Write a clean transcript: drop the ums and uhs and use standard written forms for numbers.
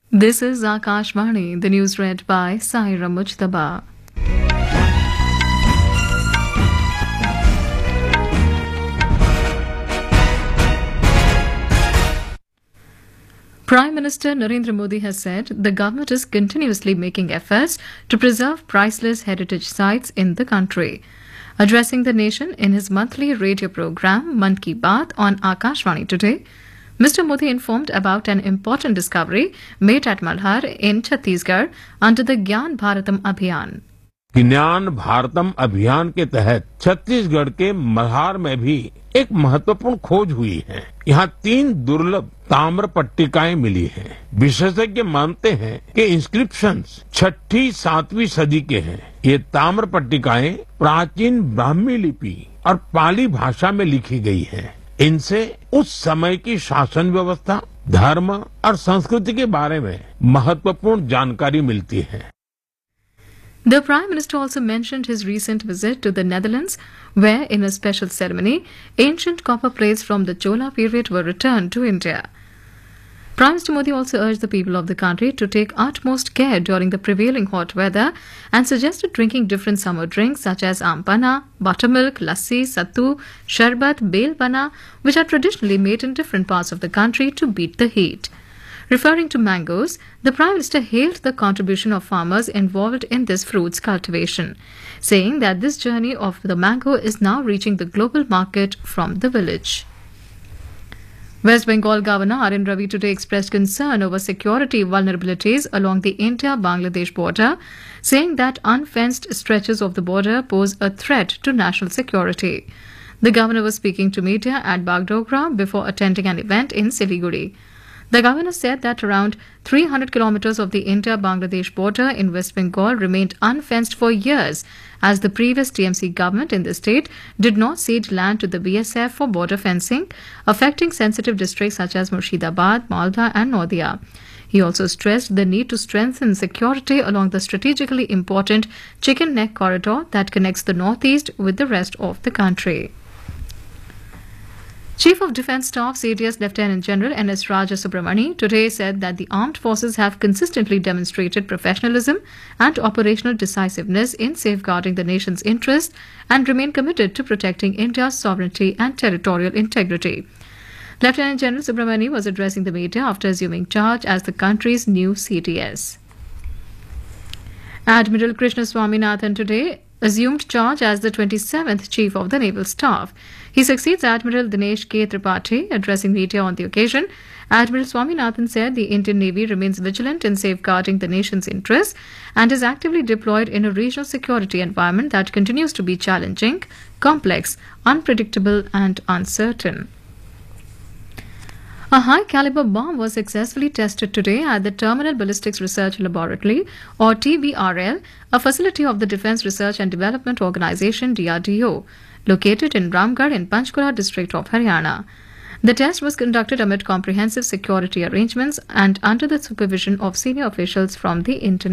This is Akashvani, the news read by Saira Mujtaba. Prime Minister Narendra Modi has said the government is continuously making efforts to preserve priceless heritage sites in the country. Addressing the nation in his monthly radio program Mann Ki Baat on Akashvani today, Mr. Modi informed about an important discovery made at Malhar in Chhattisgarh under the Gyan Bharatam Abhiyan. ज्ञान भारतम अभियान के तहत छत्तीसगढ़ के मल्हार में भी एक महत्वपूर्ण खोज हुई है। यहाँ 3 दुर्लभ ताम्र पट्टिकाएं मिली हैं। विशेषज्ञ मानते हैं कि इंस्क्रिप्शंस 6ठी-7वीं सदी के हैं। ये ताम्र पट्टिकाएं प्राचीन ब्राह्मी लिपि और पाली भाषा में लिखी गई हैं। इनसे उस समय की शासन व्यवस्था, धर्म और संस्कृति के बारे में महत्वपूर्ण जानकारी मिलती है। The Prime Minister also mentioned his recent visit to the Netherlands, where, in a special ceremony, ancient copper plates from the Chola period were returned to India. Prime Minister Modi also urged the people of the country to take utmost care during the prevailing hot weather and suggested drinking different summer drinks such as ampana, buttermilk, lassi, sattu, sharbat, bel bana, which are traditionally made in different parts of the country to beat the heat. Referring to mangoes, the Prime Minister hailed the contribution of farmers involved in this fruit's cultivation, saying that this journey of the mango is now reaching the global market from the village. West Bengal Governor R.N. Ravi today expressed concern over security vulnerabilities along the India-Bangladesh border, saying that unfenced stretches of the border pose a threat to national security. The governor was speaking to media at Bagdogra before attending an event in Siliguri. The governor said that around 300 kilometers of the India-Bangladesh border in West Bengal remained unfenced for years, as the previous TMC government in the state did not cede land to the BSF for border fencing, affecting sensitive districts such as Murshidabad, Malda and Nadia. He also stressed the need to strengthen security along the strategically important Chicken Neck corridor that connects the northeast with the rest of the country. Chief of Defence Staff CDS Lieutenant General N.S. Raja Subramani today said that the armed forces have consistently demonstrated professionalism and operational decisiveness in safeguarding the nation's interests and remain committed to protecting India's sovereignty and territorial integrity. Lieutenant General Subramani was addressing the media after assuming charge as the country's new CDS. Admiral Krishna Swaminathan today assumed charge as the 27th Chief of the Naval Staff. He succeeds Admiral Dinesh K. Tripathi. Addressing media on the occasion, Admiral Swaminathan said the Indian Navy remains vigilant in safeguarding the nation's interests and is actively deployed in a regional security environment that continues to be challenging, complex, unpredictable and uncertain. A high-caliber bomb was successfully tested today at the Terminal Ballistics Research Laboratory, or TBRL, a facility of the Defence Research and Development Organisation DRDO, located in Ramgarh in Panchkula district of Haryana. The test was conducted amid comprehensive security arrangements and under the supervision of senior officials from the International